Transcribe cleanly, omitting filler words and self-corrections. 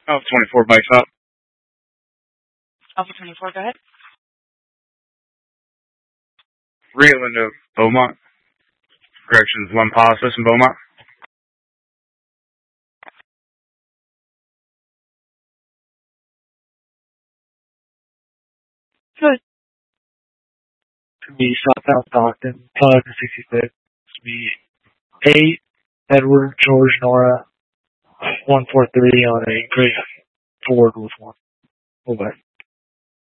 Alpha 24 bikes up. Alpha 24, go ahead. Reitland of Beaumont. Corrections, Lampasas and Beaumont. Good. To be southbound Stockton, 566. To be 8, Edward, George, Nora, 143 on a Great Ford with 1. Over.